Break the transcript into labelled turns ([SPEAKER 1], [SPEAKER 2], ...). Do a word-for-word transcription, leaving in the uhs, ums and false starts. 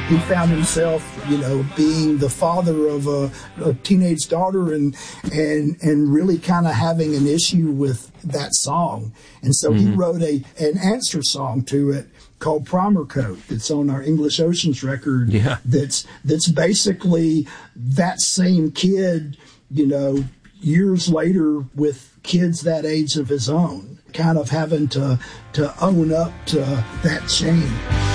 [SPEAKER 1] he found himself, you know, being the father of a, a teenage daughter and and and really kind of having an issue with that song. And so mm-hmm. he wrote a an answer song to it called Primer Coat. It's on our English Oceans record.
[SPEAKER 2] Yeah.
[SPEAKER 1] That's that's basically that same kid, you know, years later with kids that age of his own, kind of having to to own up to that change.